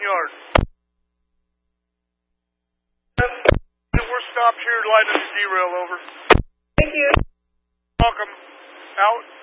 yard. We're stopped here, light up the derail, over. Thank you. Welcome. Out.